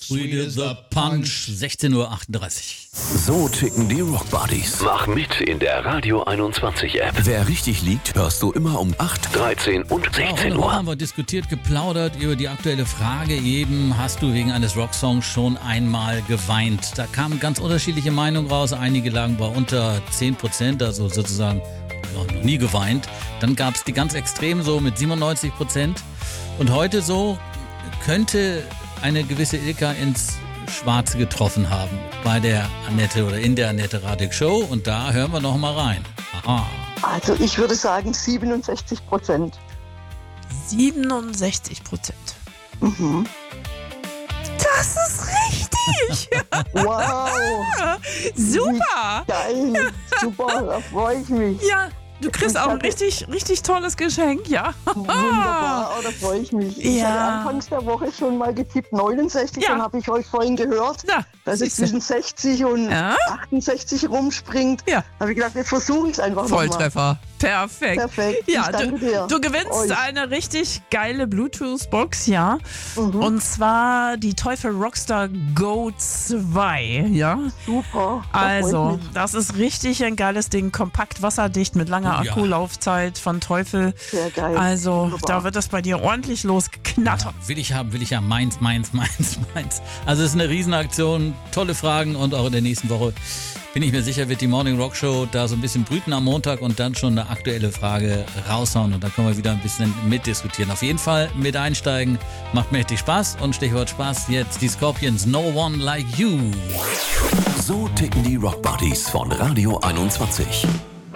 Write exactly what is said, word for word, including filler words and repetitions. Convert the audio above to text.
Sweet is the Punch. sechzehn Uhr achtunddreißig. So ticken die Rock Buddies. Mach mit in der Radio einundzwanzig App. Wer richtig liegt, hörst du immer um acht, dreizehn und sechzehn Uhr. Uhr. Haben wir diskutiert, geplaudert über die aktuelle Frage eben, hast du wegen eines Rocksongs schon einmal geweint? Da kamen ganz unterschiedliche Meinungen raus. Einige lagen bei unter zehn Prozent, also sozusagen ja, noch nie geweint. Dann gab es die ganz extremen so mit siebenundneunzig Prozent. Und heute so könnte eine gewisse Ilka ins Schwarze getroffen haben bei der Annette oder in der Annette Radig Show. Und da hören wir noch mal rein. Aha. Also ich würde sagen siebenundsechzig Prozent. siebenundsechzig Prozent. Mhm. Das ist richtig. Wow. Super. Geil. Super, da freue ich mich. Ja, du kriegst auch ein richtig, richtig tolles Geschenk, ja. Wunderbar, oh, da freue ich mich. Ich Ja. hatte anfangs der Woche schon mal getippt neunundsechzig, Ja. dann habe ich euch vorhin gehört, Ja, dass es siehste. zwischen sechzig und Ja. achtundsechzig rumspringt. Ja. Da habe ich gedacht, jetzt versuche ich es einfach nochmal. Volltreffer. Perfekt. Perfekt. Ja, Ich danke du, dir. du gewinnst Euch. eine richtig geile Bluetooth-Box, ja. Mhm. Und zwar die Teufel Rockstar Go zwei, ja. Super. da freu ich Also, mich. das ist richtig ein geiles Ding. Kompakt, wasserdicht, mit langer Ja. Akkulaufzeit von Teufel. Sehr geil. Also, Wunderbar. da wird es bei dir ordentlich losgeknattert. Will ich haben, will ich haben. Meins, meins, meins, meins. Also es ist eine Riesenaktion, tolle Fragen und auch in der nächsten Woche bin ich mir sicher, wird die Morning Rock Show da so ein bisschen brüten am Montag und dann schon eine aktuelle Frage raushauen und dann können wir wieder ein bisschen mitdiskutieren. Auf jeden Fall mit einsteigen, macht mächtig Spaß und Stichwort Spaß jetzt die Scorpions, No One Like You. So ticken die Rock Buddies von Radio einundzwanzig.